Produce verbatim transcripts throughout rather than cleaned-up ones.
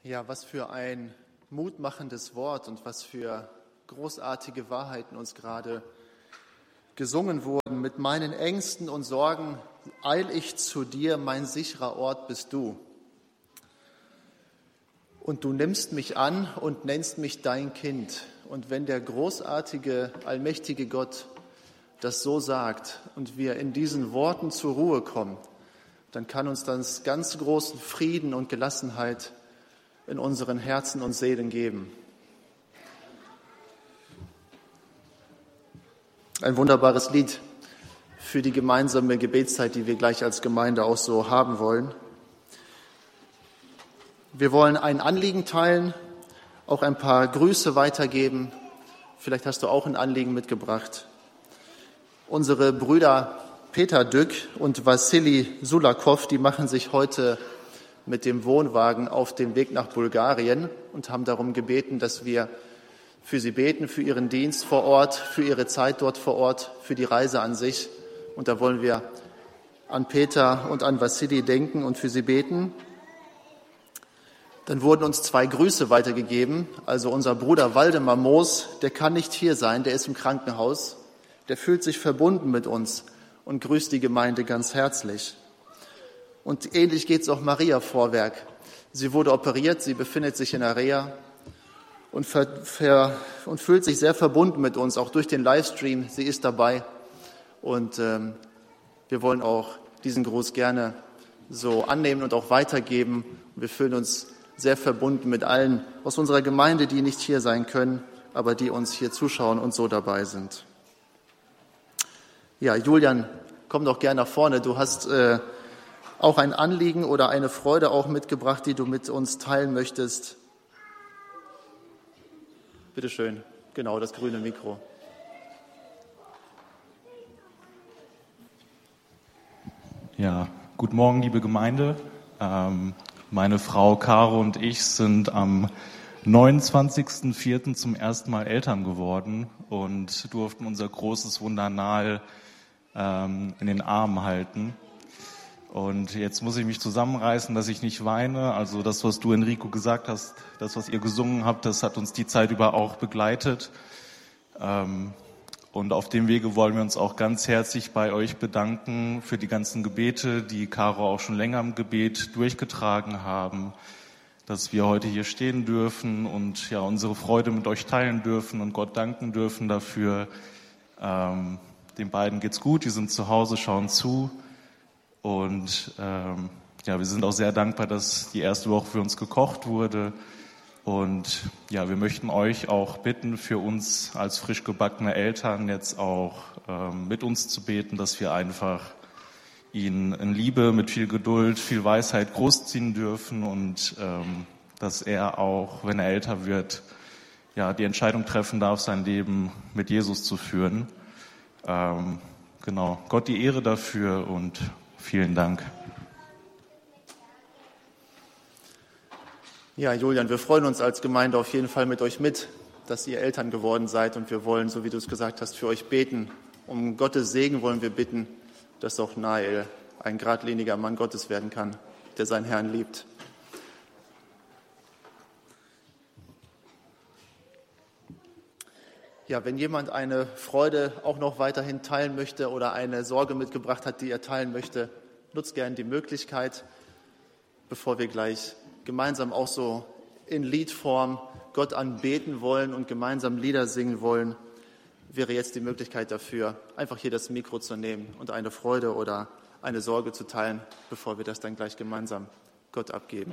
Ja, was für ein mutmachendes Wort und was für großartige Wahrheiten uns gerade gesungen wurden. Mit meinen Ängsten und Sorgen eil ich zu dir, mein sicherer Ort bist du. Und du nimmst mich an und nennst mich dein Kind. Und wenn der großartige, allmächtige Gott das so sagt und wir in diesen Worten zur Ruhe kommen, dann kann uns das ganz großen Frieden und Gelassenheit in unseren Herzen und Seelen geben. Ein wunderbares Lied für die gemeinsame Gebetszeit, die wir gleich als Gemeinde auch so haben wollen. Wir wollen ein Anliegen teilen, auch ein paar Grüße weitergeben. Vielleicht hast du auch ein Anliegen mitgebracht. Unsere Brüder Peter Dück und Wassili Sulakow, die machen sich heute mit dem Wohnwagen auf den Weg nach Bulgarien und haben darum gebeten, dass wir für sie beten, für ihren Dienst vor Ort, für ihre Zeit dort vor Ort, für die Reise an sich. Und da wollen wir an Peter und an Wassili denken und für sie beten. Dann wurden uns zwei Grüße weitergegeben. Also unser Bruder Waldemar Moos, der kann nicht hier sein, der ist im Krankenhaus. Der fühlt sich verbunden mit uns und grüßt die Gemeinde ganz herzlich. Und ähnlich geht es auch Maria Vorwerk. Sie wurde operiert, sie befindet sich in der Reha und, ver, ver, und fühlt sich sehr verbunden mit uns, auch durch den Livestream. Sie ist dabei und ähm, wir wollen auch diesen Gruß gerne so annehmen und auch weitergeben. Wir fühlen uns sehr verbunden mit allen aus unserer Gemeinde, die nicht hier sein können, aber die uns hier zuschauen und so dabei sind. Ja, Julian, komm doch gerne nach vorne. Du hast äh, auch ein Anliegen oder eine Freude auch mitgebracht, die du mit uns teilen möchtest. Bitte schön, genau, das grüne Mikro. Ja, guten Morgen, liebe Gemeinde. Ähm, meine Frau Caro und ich sind am neunundzwanzigsten vierten zum ersten Mal Eltern geworden und durften unser großes Wunder Nahl ähm, in den Armen halten. Und jetzt muss ich mich zusammenreißen, dass ich nicht weine. Also das, was du, Enrico, gesagt hast, das, was ihr gesungen habt, das hat uns die Zeit über auch begleitet. Und auf dem Wege wollen wir uns auch ganz herzlich bei euch bedanken für die ganzen Gebete, die Caro auch schon länger im Gebet durchgetragen haben, dass wir heute hier stehen dürfen und ja unsere Freude mit euch teilen dürfen und Gott danken dürfen dafür. Ähm, den beiden geht's gut, die sind zu Hause, schauen zu. Und ähm, ja, wir sind auch sehr dankbar, dass die erste Woche für uns gekocht wurde. Und ja, wir möchten euch auch bitten, für uns als frisch gebackene Eltern jetzt auch ähm, mit uns zu beten, dass wir einfach ihn in Liebe, mit viel Geduld, viel Weisheit großziehen dürfen und ähm, dass er auch, wenn er älter wird, ja, die Entscheidung treffen darf, sein Leben mit Jesus zu führen. Ähm, genau, Gott die Ehre dafür und vielen Dank. Ja, Julian, wir freuen uns als Gemeinde auf jeden Fall mit euch mit, dass ihr Eltern geworden seid und wir wollen, so wie du es gesagt hast, für euch beten. Um Gottes Segen wollen wir bitten, dass auch Nael ein geradliniger Mann Gottes werden kann, der seinen Herrn liebt. Ja, wenn jemand eine Freude auch noch weiterhin teilen möchte oder eine Sorge mitgebracht hat, die er teilen möchte, nutzt gerne die Möglichkeit, bevor wir gleich gemeinsam auch so in Liedform Gott anbeten wollen und gemeinsam Lieder singen wollen, wäre jetzt die Möglichkeit dafür, einfach hier das Mikro zu nehmen und eine Freude oder eine Sorge zu teilen, bevor wir das dann gleich gemeinsam Gott abgeben.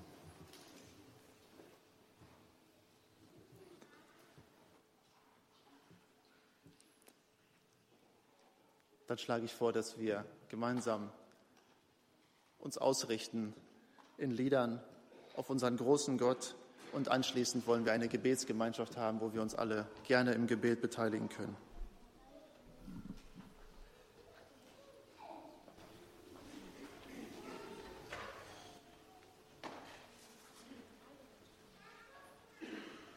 Dann schlage ich vor, dass wir gemeinsam uns ausrichten in Liedern auf unseren großen Gott und anschließend wollen wir eine Gebetsgemeinschaft haben, wo wir uns alle gerne im Gebet beteiligen können.